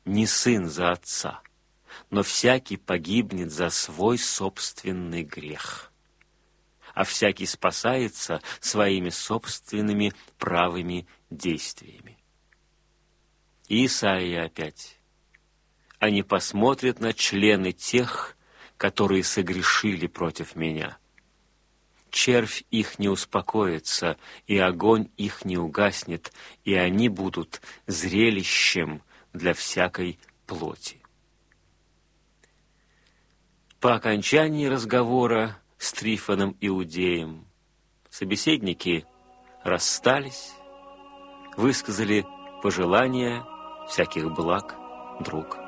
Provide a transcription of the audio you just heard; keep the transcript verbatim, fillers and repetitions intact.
не сын за отца, но всякий погибнет за свой собственный грех, а всякий спасается своими собственными правыми действиями. И Исаия опять. Они посмотрят на члены тех, которые согрешили против меня. Червь их не успокоится, и огонь их не угаснет, и они будут зрелищем для всякой плоти. По окончании разговора с Трифоном Иудеем собеседники расстались, высказали пожелания всяких благ друг